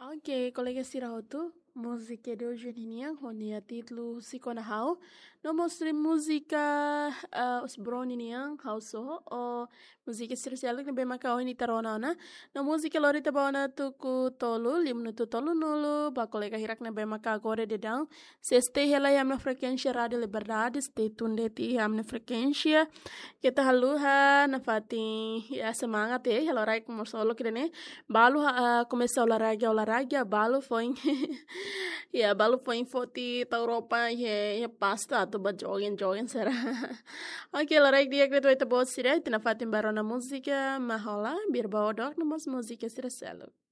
Oke, colega Sirautu, música de hoje em dia, título Sikonahau, no mostra música os bronian hauso o música sirsial que bem macau ni tarona na, no música lorita bauna tuku tolu, limno tu tolu nulu, ba colega hirak na bem macau agora de down, se stay hela yam na frequência rádio liberdade, stay tunde ti yam na frequência, kita haluha na fatin ya semangat ya, hela rai como solo kirene, balu começar olahraga, balu foi ya balu foi em foti ta Europa ya pasta tu ba jogging será. Oke, rai dia que tu eta bot sira, tina fatin barona música, mahola, bir bawa dok na música sira selo.